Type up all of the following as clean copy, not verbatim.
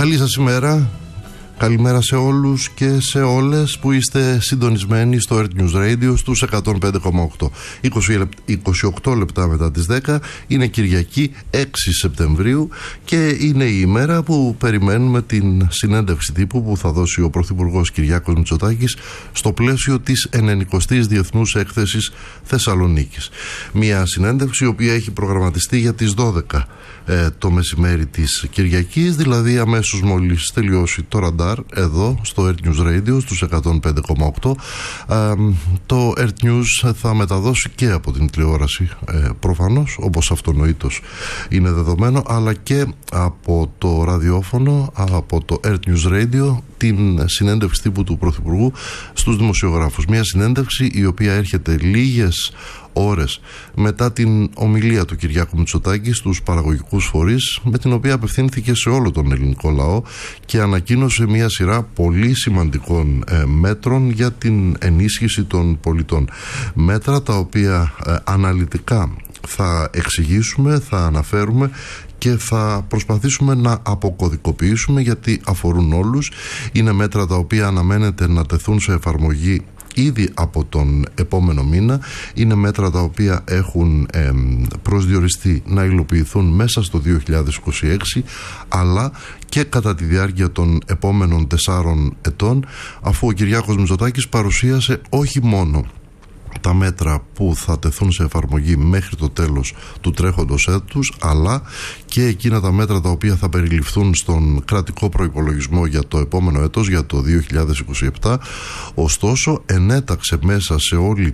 Καλή σας ημέρα. Καλημέρα σε όλους και σε όλες που είστε συντονισμένοι στο Earth News Radio στους 105,8. 28 λεπτά μετά τις 10 είναι Κυριακή 6 Σεπτεμβρίου και είναι η ημέρα που περιμένουμε την συνέντευξη τύπου που θα δώσει ο Πρωθυπουργός Κυριάκος Μητσοτάκης στο πλαίσιο της 90ης Διεθνούς Έκθεσης Θεσσαλονίκης. Μια συνέντευξη η οποία έχει προγραμματιστεί για τις 12 το μεσημέρι της Κυριακής, δηλαδή αμέσως μόλις τελειώσει το ραντάρ εδώ στο Earth News Radio στους 105,8. Το Earth News θα μεταδώσει και από την τηλεόραση προφανώς, όπως αυτονοήτως είναι δεδομένο, αλλά και από το ραδιόφωνο, από το Earth News Radio, την συνέντευξη τύπου του Πρωθυπουργού στους δημοσιογράφους. Μια συνέντευξη η οποία έρχεται λίγες ώρες μετά την ομιλία του Κυριάκου Μητσοτάκη στους παραγωγικούς φορείς, με την οποία απευθύνθηκε σε όλο τον ελληνικό λαό και ανακοίνωσε μια σειρά πολύ σημαντικών μέτρων για την ενίσχυση των πολιτών. Μέτρα τα οποία αναλυτικά θα εξηγήσουμε, θα αναφέρουμε και θα προσπαθήσουμε να αποκωδικοποιήσουμε, γιατί αφορούν όλους. Είναι μέτρα τα οποία αναμένεται να τεθούν σε εφαρμογή ήδη από τον επόμενο μήνα. Είναι μέτρα τα οποία έχουν προσδιοριστεί να υλοποιηθούν μέσα στο 2026, αλλά και κατά τη διάρκεια των επόμενων 4 ετών, αφού ο Κυριάκος Μητσοτάκης παρουσίασε όχι μόνο τα μέτρα που θα τεθούν σε εφαρμογή μέχρι το τέλος του τρέχοντος έτους, αλλά και εκείνα τα μέτρα τα οποία θα περιληφθούν στον κρατικό προϋπολογισμό για το επόμενο έτος, για το 2027. Ωστόσο, ενέταξε μέσα σε όλη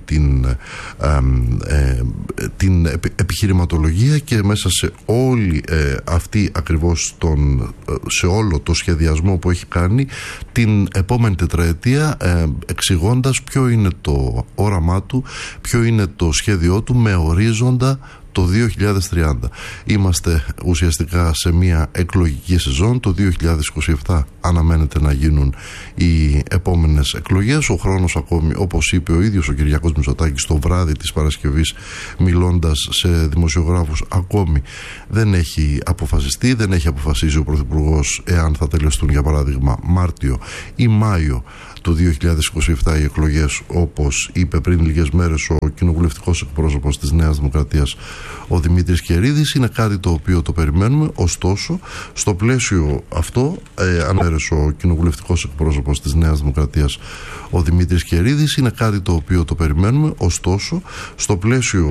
την επιχειρηματολογία και μέσα σε όλη αυτή ακριβώς σε όλο το σχεδιασμό που έχει κάνει την επόμενη τετραετία, εξηγώντας ποιο είναι το όραμά του, ποιο είναι το σχέδιό του με ορίζοντα το 2030. Είμαστε ουσιαστικά σε μια εκλογική σεζόν. Το 2027 αναμένεται να γίνουν οι επόμενες εκλογές. Ο χρόνος ακόμη, όπως είπε ο ίδιος ο Κυριάκος Μητσοτάκης το βράδυ της Παρασκευής, μιλώντας σε δημοσιογράφους, ακόμη δεν έχει αποφασιστεί. Δεν έχει αποφασίσει ο Πρωθυπουργός εάν θα τελεστούν, για παράδειγμα, Μάρτιο ή Μάιο το 2027 οι εκλογές, όπως είπε πριν λίγες μέρες ο κοινοβουλευτικός εκπρόσωπος της Νέας Δημοκρατίας, ο Δημήτρης Κερίδης. Είναι κάτι το οποίο το περιμένουμε. Ωστόσο, στο πλαίσιο αυτό, ο κοινοβουλευτικός εκπρόσωπος της Νέας Δημοκρατίας, ο Δημήτρης Κερίδης, είναι κάτι το οποίο το περιμένουμε. Ωστόσο, στο πλαίσιο